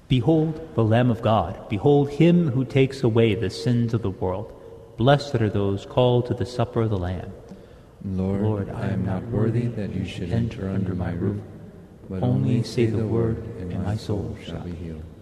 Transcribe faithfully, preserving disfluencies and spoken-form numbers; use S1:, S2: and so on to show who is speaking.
S1: Behold the Lamb of God. Behold him who takes away the sins of the world. Blessed are those called to the supper of the Lamb.
S2: Lord, Lord I am not worthy that you should enter under my roof, but only say the word, and my soul shall be healed.